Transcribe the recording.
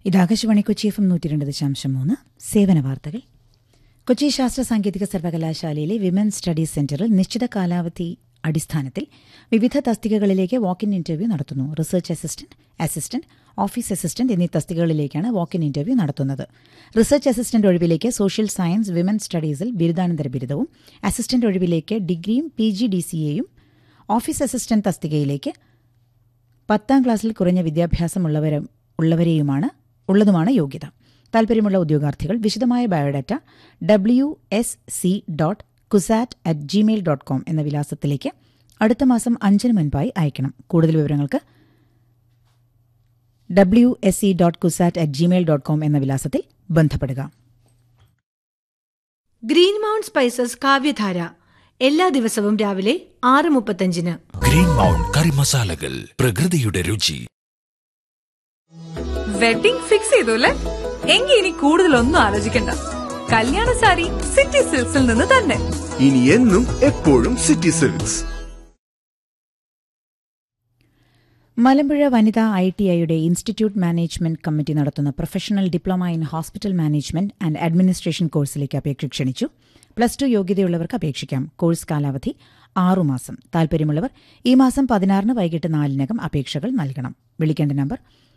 ഇത് ആകാശവാണി കൊച്ചി FM 102.3 സേവന വാർത്തകൾ. കൊച്ചി ശാസ്ത്ര സാങ്കേതിക സർവകലാശാലയിലെ വിമൻ സ്റ്റഡീസ് സെന്ററിൽ നിശ്ചിത കാലാവധി അടിസ്ഥാനത്തിൽ വിവിധ തസ്തികകളിലേക്ക് വാക്ക് ഇൻ ഇന്റർവ്യൂ നടത്തുന്നു. റിസർച്ച് അസിസ്റ്റന്റ്, ഓഫീസ് അസിസ്റ്റന്റ് എന്നീ തസ്തികകളിലേക്കാണ് വാക്ക് ഇൻ ഇന്റർവ്യൂ നടത്തുന്നത്. Research assistant ഒഴിവിലേക്ക് social science women സ്റ്റഡീസിൽ ബിരുദാനന്തര ബിരുദവും, അസിസ്റ്റന്റ് ഒഴിവിലേക്ക് ഡിഗ്രിയും PGDCAയും, ഓഫീസ് അസിസ്റ്റന്റ് തസ്തികയിലേക്ക് 10ാം ക്ലാസ്സിൽ കുറഞ്ഞ വിദ്യാഭ്യാസമുള്ളവരെയുമാണ് യോഗ്യത. താൽപര്യമുള്ള ഉദ്യോഗാർത്ഥികൾ വിശദമായ ബയോഡാറ്റ wsc.cusat@gmail.com എന്ന വിലാസത്തിലേക്ക് അടുത്ത മാസം 5-ന് മുൻപായി അയക്കണം. കൂടുതൽ വിവരങ്ങൾക്ക് wsc.cusat@gmail.com എന്ന വിലാസത്തിൽ ബന്ധപ്പെടുക. ഗ്രീൻ മൗണ്ട് സ്പൈസസ് കാവ്യധാര എല്ലാ ദിവസവും രാവിലെ 6:35. ഗ്രീൻ മൗണ്ട് കറി മസാലകൾ, പ്രകൃതിയുടെ രുചി. വെഡിംഗ് ഫിക്സ് ചെയ്തു അല്ലേ? എങ്കിൽ ഇനി കൂടുതലൊന്നും ആലോചിക്കണ്ട. കല്യാണ സാരി സിറ്റി സിൽക്സിൽ നിന്ന് തന്നെ. ഇനി എന്നും എപ്പോഴും സിറ്റി സിൽക്സ്. മലമ്പുഴ വനിതാ ITIയുടെ ഇൻസ്റ്റിറ്റ്യൂട്ട് മാനേജ്മെന്റ് കമ്മിറ്റി നടത്തുന്ന professional diploma in hospital management and administration കോഴ്സിലേക്ക് അപേക്ഷ ക്ഷണിച്ചു. +2 യോഗ്യതയുള്ളവർക്ക് അപേക്ഷിക്കാം. കോഴ്സ് കാലാവധി 6 മാസം. താൽപര്യമുള്ളവർ ഈ മാസം 16-ന് വൈകിട്ട് 4-നകം അപേക്ഷകൾ നൽകണം. വിളിക്കേണ്ട നമ്പർ